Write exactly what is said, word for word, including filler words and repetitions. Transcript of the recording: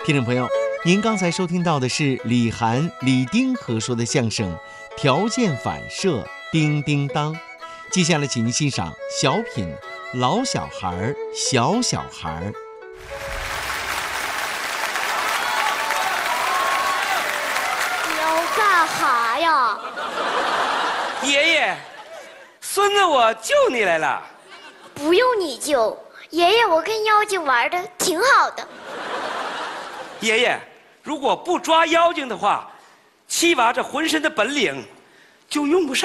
听众朋友，您刚才收听到的是李涵、李丁合说的相声《条件反射叮叮当》。接下来，请您欣赏小品《老小孩小小孩》。 要干哈呀？ 爷爷，孙子我救你来了。 不用你救，爷爷，我跟妖精玩的挺好的。 爷爷，如果不抓妖精的话，七娃这浑身的本领就用不上。